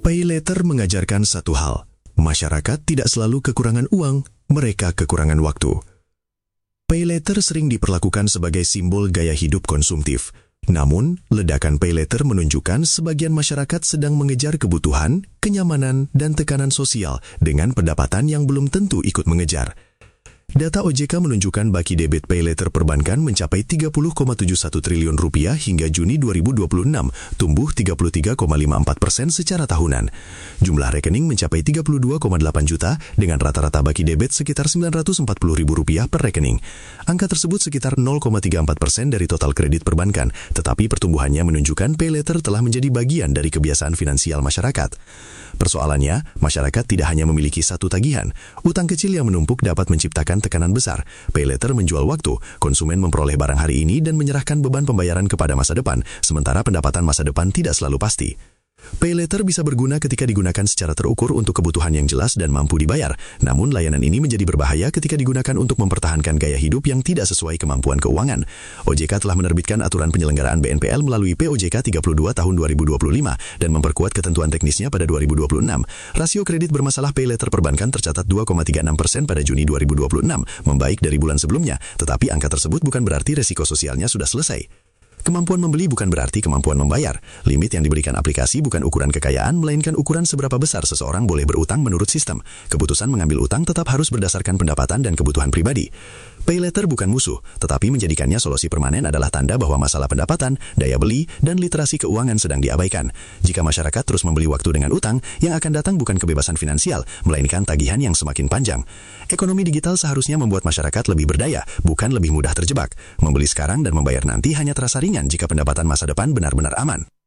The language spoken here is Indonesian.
Pay Later mengajarkan satu hal, masyarakat tidak selalu kekurangan uang, mereka kekurangan waktu. Pay Later sering diperlakukan sebagai simbol gaya hidup konsumtif. Namun, ledakan Pay Later menunjukkan sebagian masyarakat sedang mengejar kebutuhan, kenyamanan, dan tekanan sosial dengan pendapatan yang belum tentu ikut mengejar. Data OJK menunjukkan baki debit Pay Later perbankan mencapai 30,71 triliun rupiah hingga Juni 2026, tumbuh 33,54% secara tahunan. Jumlah rekening mencapai 32,8 juta dengan rata-rata baki debit sekitar Rp940.000 per rekening. Angka tersebut sekitar 0,34% dari total kredit perbankan, tetapi pertumbuhannya menunjukkan Pay Later telah menjadi bagian dari kebiasaan finansial masyarakat. Persoalannya, masyarakat tidak hanya memiliki satu tagihan. Utang kecil yang menumpuk dapat menciptakan tekanan besar. Pay Later menjual waktu, konsumen memperoleh barang hari ini dan menyerahkan beban pembayaran kepada masa depan, sementara pendapatan masa depan tidak selalu pasti. Pay Later bisa berguna ketika digunakan secara terukur untuk kebutuhan yang jelas dan mampu dibayar. Namun layanan ini menjadi berbahaya ketika digunakan untuk mempertahankan gaya hidup yang tidak sesuai kemampuan keuangan. OJK telah menerbitkan aturan penyelenggaraan BNPL melalui POJK 32 tahun 2025 dan memperkuat ketentuan teknisnya pada 2026. Rasio kredit bermasalah Pay Later perbankan tercatat 2,36% pada Juni 2026, membaik dari bulan sebelumnya, tetapi angka tersebut bukan berarti resiko sosialnya sudah selesai. Kemampuan membeli bukan berarti kemampuan membayar. Limit yang diberikan aplikasi bukan ukuran kekayaan, melainkan ukuran seberapa besar seseorang boleh berutang menurut sistem. Keputusan mengambil utang tetap harus berdasarkan pendapatan dan kebutuhan pribadi. Pay Later bukan musuh, tetapi menjadikannya solusi permanen adalah tanda bahwa masalah pendapatan, daya beli, dan literasi keuangan sedang diabaikan. Jika masyarakat terus membeli waktu dengan utang, yang akan datang bukan kebebasan finansial, melainkan tagihan yang semakin panjang. Ekonomi digital seharusnya membuat masyarakat lebih berdaya, bukan lebih mudah terjebak. Membeli sekarang dan membayar nanti hanya terasa ringan jika pendapatan masa depan benar-benar aman.